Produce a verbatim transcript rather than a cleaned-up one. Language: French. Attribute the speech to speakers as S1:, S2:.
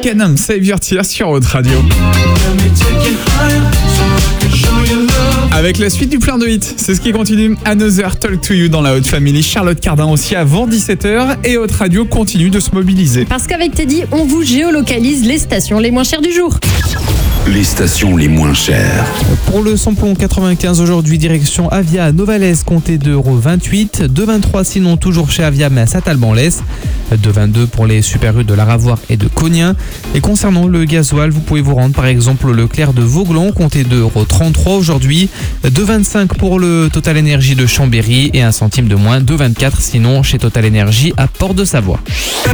S1: Canam, Save Your Tears sur Haute Radio. Avec la suite du plein de hits, c'est ce qui continue. Another Talk to You dans la Haute Family. Charlotte Cardin aussi avant dix-sept heures et Haute Radio continue de se mobiliser.
S2: Parce qu'avec Teddy, on vous géolocalise les stations les moins chères du jour.
S3: Les stations les moins chères.
S4: Pour le samplon quatre-vingt-quinze aujourd'hui, direction Avia Novalaise, comptez deux euros vingt-huit. deux euros vingt-trois sinon toujours chez Avia mais à Saint-Alban-l'Est. deux euros vingt-deux pour les super U de la Ravoire et de Cognin. Et concernant le gasoil, vous pouvez vous rendre par exemple au Leclerc de Vauglans, comptez deux euros trente-trois aujourd'hui. deux euros vingt-cinq pour le Total Énergie de Chambéry et un centime de moins, deux euros vingt-quatre sinon chez Total Énergie à Port-de-Savoie.